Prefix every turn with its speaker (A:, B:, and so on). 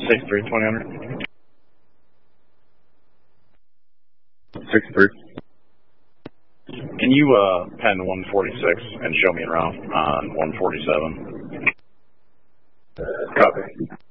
A: 6-3, 2000.
B: 6-3.
A: Can you pen 146 and show me around on 147?
B: Copy.